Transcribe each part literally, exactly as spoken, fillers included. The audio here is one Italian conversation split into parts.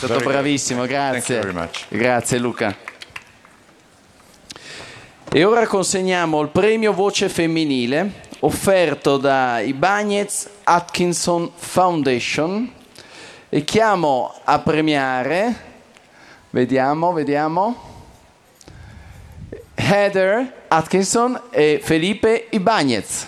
stato very bravissimo, good. Grazie. Thank you very much. Grazie Luca. E ora consegniamo il premio Voce Femminile offerto da Ibañez Atkinson Foundation e chiamo a premiare, vediamo, vediamo, Heather Atkinson e Felipe Ibañez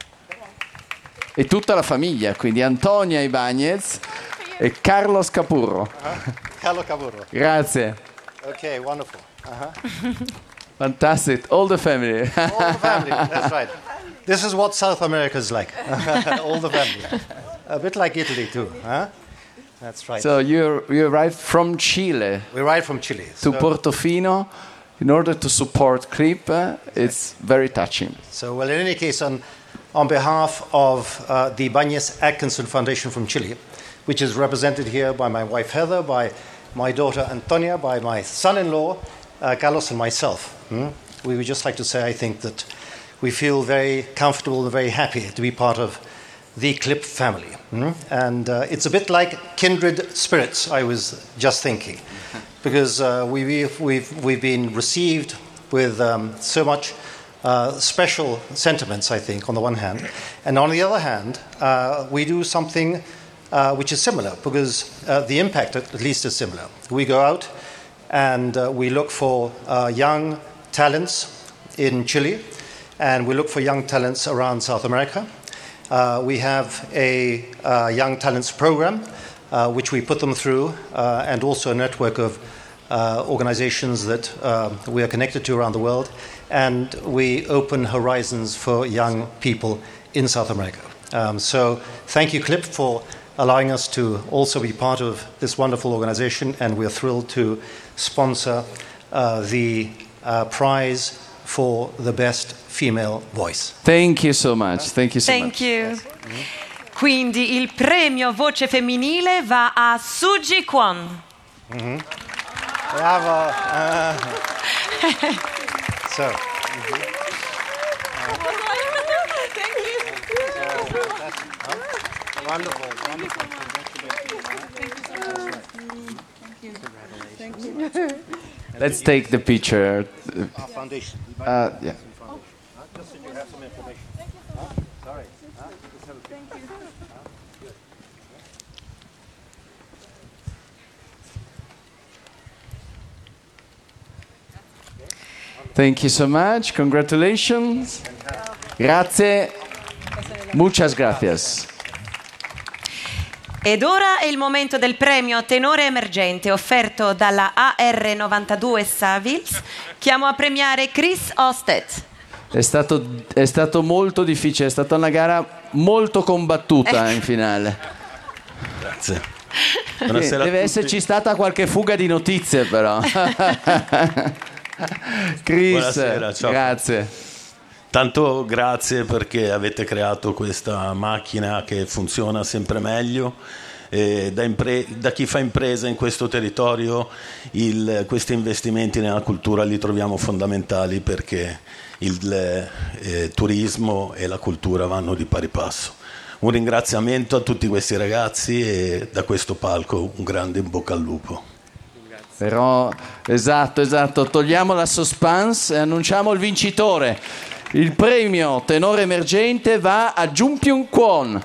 e tutta la famiglia, quindi Antonia Ibañez e Carlos Capurro. Uh-huh. Carlo Capurro. Grazie. Okay, wonderful. Uh-huh. Fantastic. All the family. All the family, that's right. This is what South America is like. All the family. A bit like Italy too, huh? That's right. So you you arrived from Chile. We arrived from Chile. To so Portofino in order to support CLIP. Uh, it's very touching. So, well, in any case, on, on behalf of uh, the Ibañez Atkinson Foundation from Chile, which is represented here by my wife Heather, by my daughter Antonia, by my son-in-law uh, Carlos, and myself, hmm? we would just like to say, I think, that we feel very comfortable and very happy to be part of the CLIP family. Hmm? And uh, it's a bit like kindred spirits, I was just thinking, because uh, we, we've, we've, we've been received with um, so much uh, special sentiments, I think, on the one hand. And on the other hand, uh, we do something uh, which is similar, because uh, the impact at least is similar. We go out and uh, we look for uh, young talents in Chile, and we look for young talents around South America. Uh, we have a uh, young talents program, uh, which we put them through, uh, and also a network of uh, organizations that uh, we are connected to around the world, and we open horizons for young people in South America. Um, so thank you, CLIP, for allowing us to also be part of this wonderful organization, and we're thrilled to sponsor uh, the uh, prize for the best female voice. Thank you so much. Thank you so Thank much. you. Yes. Mm-hmm. Quindi il premio Voce Femminile va a Suji Kwon. Mm-hmm. Bravo. Uh, so. Mm-hmm. Thank you. So that's, huh? Wonderful. Wonderful. Thank you. Thank you. Let's take the picture. Our foundation. Uh, yeah. Just so you have some information. Huh? Sorry. Huh? Just have a picture. Huh? Good. Thank you so much. Congratulations. Grazie. Muchas gracias. Ed ora è il momento del premio Tenore Emergente offerto dalla A R novantadue Savils. Chiamo a premiare Chris Ostet. È stato, è stato molto difficile, è stata una gara molto combattuta in finale. Grazie. Buonasera. Deve esserci stata qualche fuga di notizie, però. Chris, Buonasera, ciao. Grazie. Tanto grazie perché avete creato questa macchina che funziona sempre meglio. E da, impre- da chi fa impresa in questo territorio il, questi investimenti nella cultura li troviamo fondamentali, perché il eh, turismo e la cultura vanno di pari passo. Un ringraziamento a tutti questi ragazzi e da questo palco un grande in bocca al lupo. Però, esatto, esatto, togliamo la suspense e annunciamo il vincitore. Il premio Tenore Emergente va a Jun Pyung Kwon.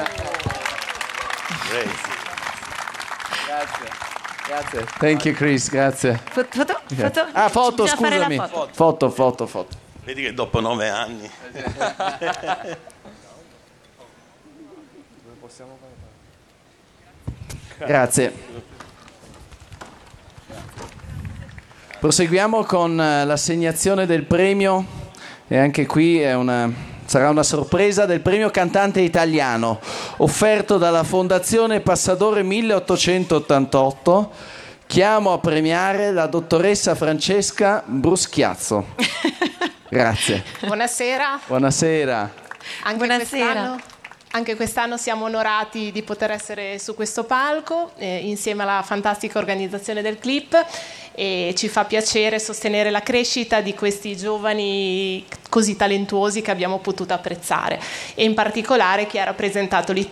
Grazie, grazie. Thank you Chris, grazie. Foto, foto? Ah, foto, Bisogna fare la scusami. foto. Foto, foto, foto. Vedi che dopo nove anni. Grazie. Proseguiamo con l'assegnazione del premio, e anche qui è una, sarà una sorpresa, del premio Cantante Italiano offerto dalla Fondazione Passadore milleottocentottantotto. Chiamo a premiare la dottoressa Francesca Bruschiazzo. Grazie. Buonasera. Buonasera. Anche Buonasera. Quest'anno, anche quest'anno siamo onorati di poter essere su questo palco eh, insieme alla fantastica organizzazione del CLIP, e ci fa piacere sostenere la crescita di questi giovani così talentuosi che abbiamo potuto apprezzare, e in particolare chi ha rappresentato l'Italia